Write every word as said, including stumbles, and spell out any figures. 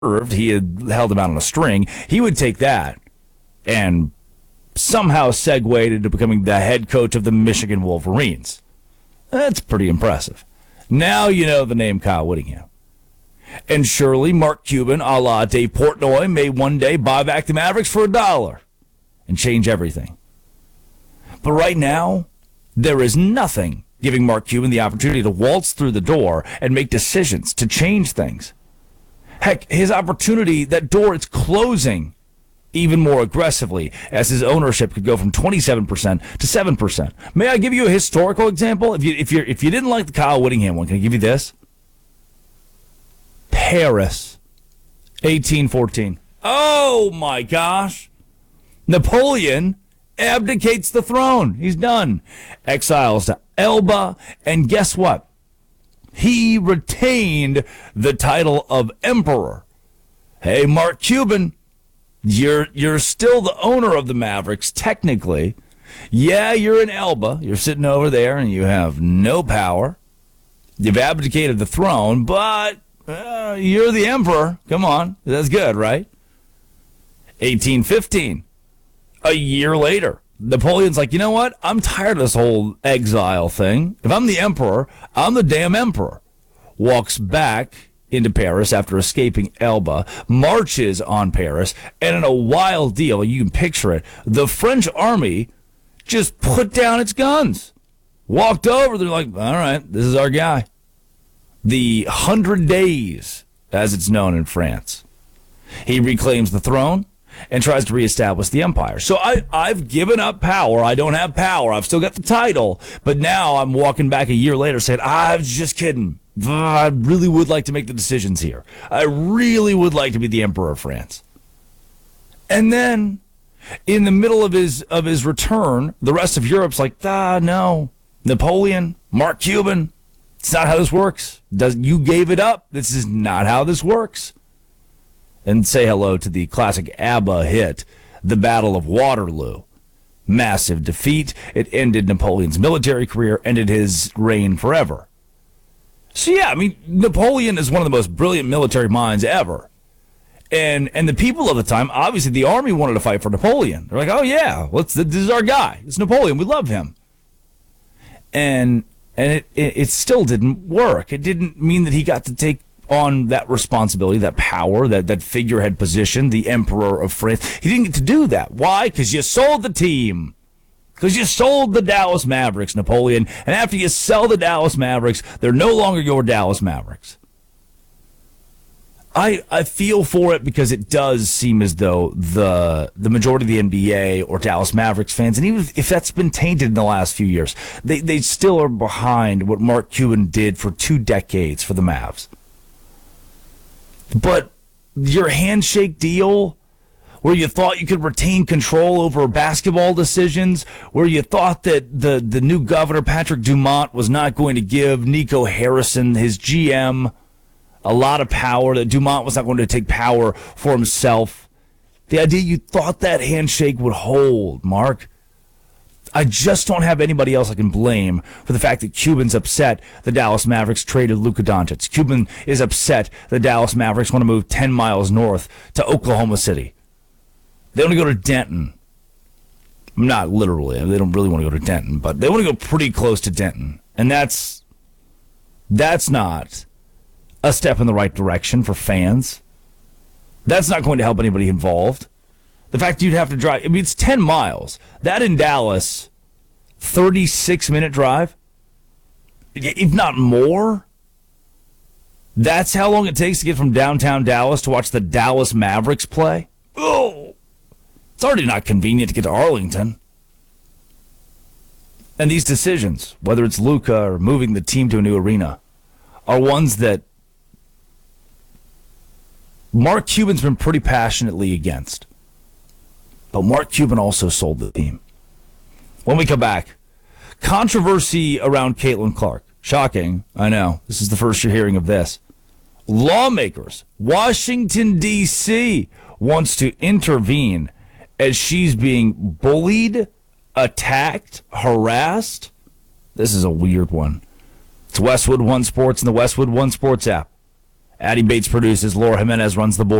he had held him out on a string. He would take that and somehow segued into becoming the head coach of the Michigan Wolverines. That's pretty impressive. Now you know the name Kyle Whittingham. And surely Mark Cuban, a la Dave Portnoy, may one day buy back the Mavericks for a dollar and change everything. But right now, there is nothing giving Mark Cuban the opportunity to waltz through the door and make decisions to change things. Heck, his opportunity, that door, it's closing even more aggressively as his ownership could go from twenty-seven percent to seven percent. May I give you a historical example? If you if you if you didn't like the Kyle Whittingham one, can I give you this? Paris, eighteen fourteen. Oh my gosh. Napoleon abdicates the throne. He's done. Exiles to Elba, and guess what? He retained the title of emperor. Hey, Mark Cuban, you're you're still the owner of the Mavericks, technically. Yeah, you're in Elba. You're sitting over there, and you have no power. You've abdicated the throne, but uh, you're the emperor. Come on. That's good, right? eighteen fifteen. A year later, Napoleon's like, you know what? I'm tired of this whole exile thing. If I'm the emperor, I'm the damn emperor. Walks back into Paris after escaping Elba, marches on Paris, and in a wild deal, you can picture it, the French army just put down its guns. Walked over, they're like, all right, this is our guy. The Hundred Days, as it's known in France. He reclaims the throne and tries to reestablish the empire. So I, I've given up power. I don't have power. I've still got the title. But now I'm walking back a year later saying, I was just kidding. I really would like to make the decisions here. I really would like to be the emperor of France. And then in the middle of his of his return, the rest of Europe's like, ah, no. Napoleon, Mark Cuban, it's not how this works. Does, you gave it up. This is not how this works. And say hello to the classic ABBA hit, The Battle of Waterloo. Massive defeat. It ended Napoleon's military career, ended his reign forever. So yeah, I mean, Napoleon is one of the most brilliant military minds ever. And and the people of the time, obviously the army wanted to fight for Napoleon. They're like, oh yeah, let's, this is our guy. It's Napoleon. We love him. And and it, it, it still didn't work. It didn't mean that he got to take on that responsibility, that power, that, that figurehead position, the emperor of France. He didn't get to do that. Why? Because you sold the team. Because you sold the Dallas Mavericks, Napoleon. And after you sell the Dallas Mavericks, they're no longer your Dallas Mavericks. I I feel for it because it does seem as though the the majority of the N B A or Dallas Mavericks fans, and even if that's been tainted in the last few years, they, they still are behind what Mark Cuban did for two decades for the Mavs. But your handshake deal, where you thought you could retain control over basketball decisions, where you thought that the, the new governor, Patrick Dumont, was not going to give Nico Harrison, his G M, a lot of power, that Dumont was not going to take power for himself. The idea you thought that handshake would hold, Mark. I just don't have anybody else I can blame for the fact that Cuban's upset the Dallas Mavericks traded Luka Doncic. Cuban is upset the Dallas Mavericks want to move ten miles north to Oklahoma City. They want to go to Denton. Not literally. They don't really want to go to Denton, but they want to go pretty close to Denton. And that's that's not a step in the right direction for fans. That's not going to help anybody involved. The fact that you'd have to drive, I mean, it's ten miles. That in Dallas, thirty-six minute drive, if not more. That's how long it takes to get from downtown Dallas to watch the Dallas Mavericks play. Oh, it's already not convenient to get to Arlington. And these decisions, whether it's Luka or moving the team to a new arena, are ones that Mark Cuban's been pretty passionately against. But Mark Cuban also sold the team. When we come back, controversy around Caitlin Clark. Shocking, I know. This is the first you're hearing of this. Lawmakers, Washington, D C, wants to intervene as she's being bullied, attacked, harassed. This is a weird one. It's Westwood One Sports and the Westwood One Sports app. Addie Bates produces. Laura Jimenez runs the board.